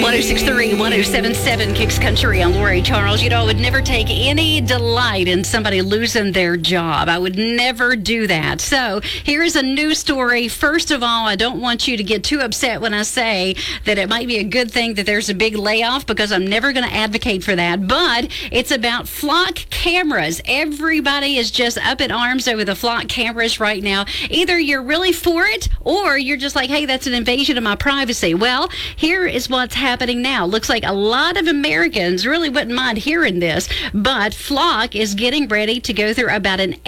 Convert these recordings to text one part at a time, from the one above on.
1063, 1077 Kicks Country. I'm Lori Charles. I would never take any delight in somebody losing their job. I would never do that. So here's a news story. First of all, I don't want you to get too upset when I say that it might be a good thing that there's a big layoff, because I'm never going to advocate for that. But it's about flock cameras. Everybody is just up in arms over the flock cameras right now. Either you're really for it, or you're just like, hey, that's an invasion of my privacy. Well, here is what's happening now. Looks like a lot of Americans really wouldn't mind hearing this, but Flock is getting ready to go through about an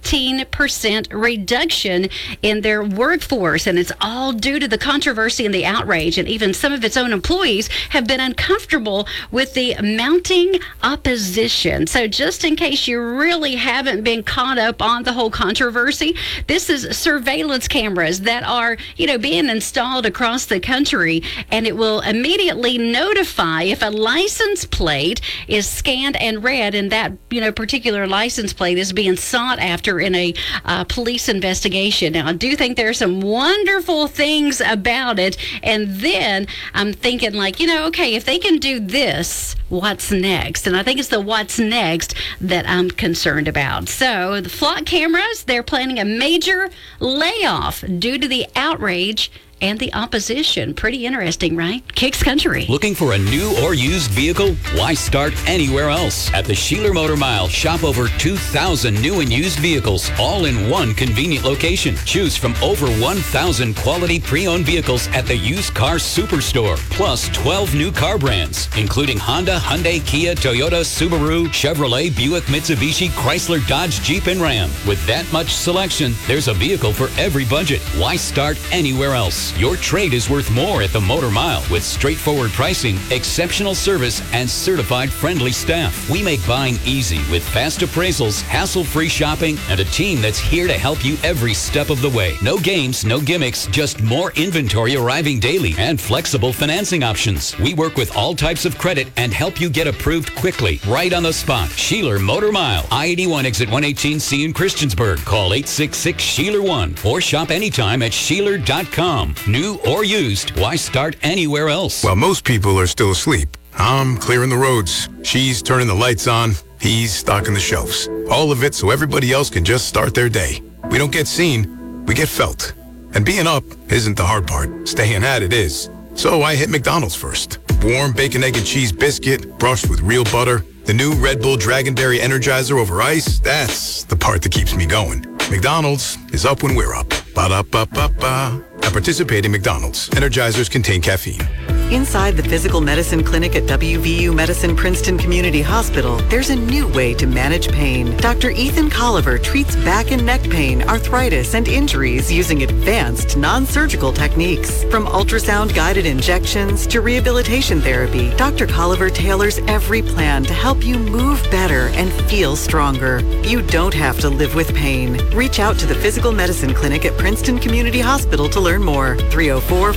18% reduction in their workforce, and it's all due to the controversy and the outrage, and even some of its own employees have been uncomfortable with the mounting opposition. So just in case you really haven't been caught up on the whole controversy, this is surveillance cameras that are, being installed across the country, and it will immediately notify if a license plate is scanned and read, and that particular license plate is being sought after in a police investigation. Now, I do think there are some wonderful things about it, and then I'm thinking okay, if they can do this, what's next? And I think it's the what's next that I'm concerned about. So the Flock cameras, they're planning a major layoff due to the outrage and the opposition. Pretty interesting, right? Kicks Country. Looking for a new or used vehicle? Why start anywhere else? At the Sheeler Motor Mile, shop over 2,000 new and used vehicles, all in one convenient location. Choose from over 1,000 quality pre-owned vehicles at the Used Car Superstore, plus 12 new car brands, including Honda, Hyundai, Kia, Toyota, Subaru, Chevrolet, Buick, Mitsubishi, Chrysler, Dodge, Jeep, and Ram. With that much selection, there's a vehicle for every budget. Why start anywhere else? Your trade is worth more at the Motor Mile, with straightforward pricing, exceptional service, and certified friendly staff. We make buying easy with fast appraisals, hassle-free shopping, and a team that's here to help you every step of the way. No games, no gimmicks, just more inventory arriving daily and flexible financing options. We work with all types of credit and help you get approved quickly, right on the spot. Sheeler Motor Mile, I-81 exit 118C in Christiansburg. Call 866-SHEELER1 or shop anytime at Sheeler.com. New or used, why start anywhere else? While most people are still asleep, I'm clearing the roads. She's turning the lights on. He's stocking the shelves. All of it so everybody else can just start their day. We don't get seen, we get felt. And being up isn't the hard part. Staying at it is. So I hit McDonald's first. Warm bacon, egg, and cheese biscuit, brushed with real butter. The new Red Bull Dragon Dairy Energizer over ice, that's the part that keeps me going. McDonald's is up when we're up. Ba-da-ba-ba-ba. At participating McDonald's, Energizers contain caffeine. Inside the physical medicine clinic at WVU Medicine Princeton Community Hospital, there's a new way to manage pain. Dr. Ethan Colliver treats back and neck pain, arthritis, and injuries using advanced non-surgical techniques. From ultrasound-guided injections to rehabilitation therapy, Dr. Colliver tailors every plan to help you move better and feel stronger. You don't have to live with pain. Reach out to the Physical Medicine Clinic at Princeton Community Hospital to learn more. 304